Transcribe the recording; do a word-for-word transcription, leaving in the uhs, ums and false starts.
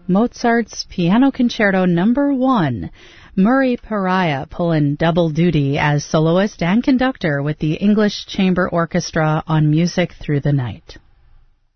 Mozart's Piano Concerto Number One. Murray Pariah pulling double duty as soloist and conductor with the English Chamber Orchestra on Music Through the Night.